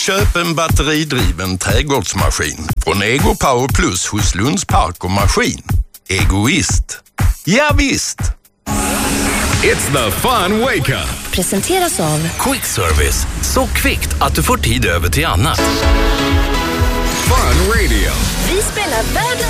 Köp en batteridriven trädgårdsmaskin från Ego Power Plus hos Lunds Park och Maskin. Egoist. Ja visst! It's the fun wake-up. Presenteras av Quick Service. Så kvickt att du får tid över till annat. Fun Radio. Vi spelar världens